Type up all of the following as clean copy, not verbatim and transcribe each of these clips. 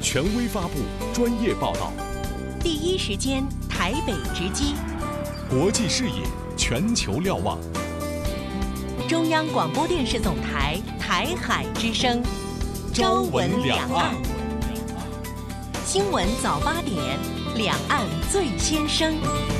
权威发布，专业报道， 第一时间台北直击， 国际视野，全球瞭望。 中央广播电视总台台海之声，朝闻两岸。新闻早8点，两岸最先声。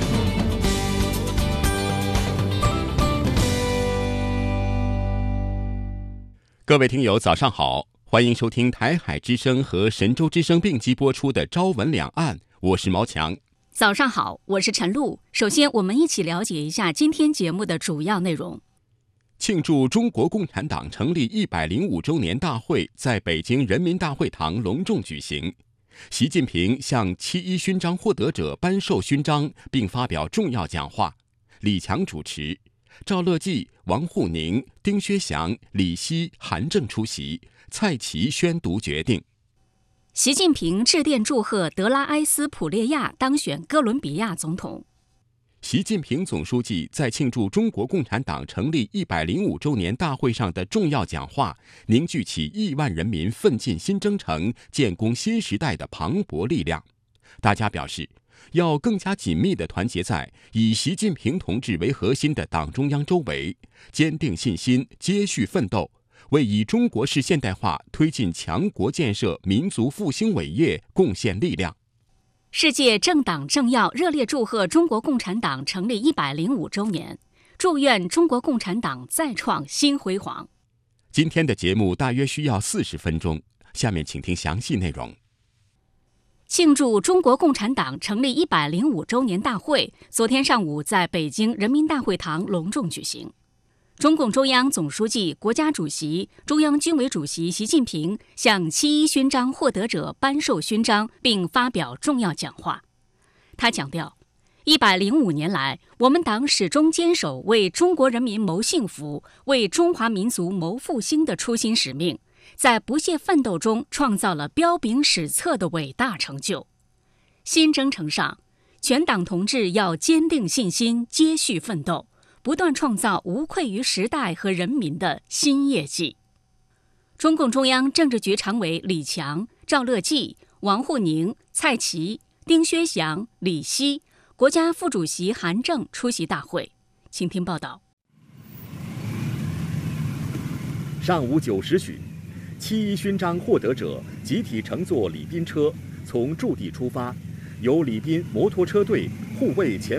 各位听友早上好，欢迎收听台海之声和神州之声并机播出的朝闻两岸，我是毛强。 早上好，我是陈露。首先我们一起了解一下今天节目的主要内容。 庆祝中国共产党成立105周年大会在北京人民大会堂隆重举行，习近平向7·1勋章获得者颁授勋章并发表重要讲话，李强主持，赵乐际、王沪宁、丁薛祥、李希、韩正出席，蔡奇宣读决定。 习近平致电祝贺德拉埃斯普列亚当选哥伦比亚总统。 习近平总书记在庆祝中国共产党成立105周年大会上的重要讲话，凝聚起亿万人民奋进新征程、建功新时代的磅礴力量。大家表示，要更加紧密地团结在以习近平同志为核心的党中央周围，坚定信心，接续奋斗，为以中国式现代化推进强国建设、民族复兴伟业贡献力量。 世界政党政要热烈祝贺中国共产党成立105周年，祝愿中国共产党再创新辉煌。 今天的节目大约需要40分钟，下面请听详细内容。 庆祝中国共产党成立105周年大会昨天上午在北京人民大会堂隆重举行。中共中央总书记、国家主席、中央军委主席习近平向7·1勋章获得者颁授勋章并发表重要讲话。他强调，105年来，我们党始终坚守为中国人民谋幸福、为中华民族谋复兴的初心使命，在不懈奋斗中创造了彪炳史册的伟大成就。新征程上，全党同志要坚定信心，接续奋斗，不断创造无愧于时代和人民的新业绩。中共中央政治局常委李强、赵乐际、王沪宁、蔡奇、丁薛祥、李希，国家副主席韩正出席大会。请听报道。 上午9时许，7·1勋章获得者集体乘坐礼宾车从驻地出发，由礼宾摩托车队护卫前